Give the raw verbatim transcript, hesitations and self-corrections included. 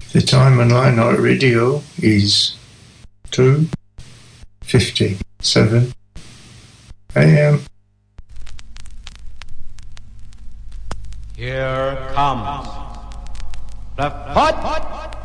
The time on Light Night Radio is two fifty-seven a m Here comes the hot